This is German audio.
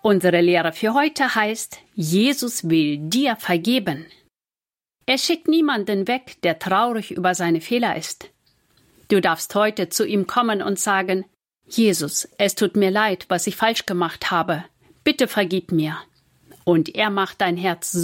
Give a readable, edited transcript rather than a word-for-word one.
Unsere Lehre für heute heißt, Jesus will dir vergeben. Er schickt niemanden weg, der traurig über seine Fehler ist. Du darfst heute zu ihm kommen und sagen, Jesus, es tut mir leid, was ich falsch gemacht habe. Bitte vergib mir. Und er macht dein Herz